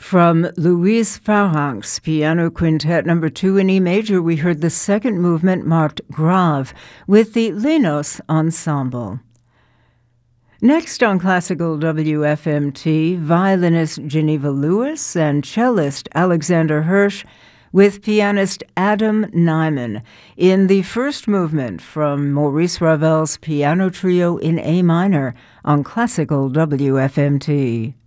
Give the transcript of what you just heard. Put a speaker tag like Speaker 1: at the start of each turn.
Speaker 1: From Louise Farrank's Piano Quintet No. 2 in E major, we heard the second movement marked Grave with the Linos Ensemble. Next on Classical WFMT, violinist Geneva Lewis and cellist Alexander Hirsch with pianist Adam Nyman in the first movement from Maurice Ravel's Piano Trio in A minor on Classical WFMT.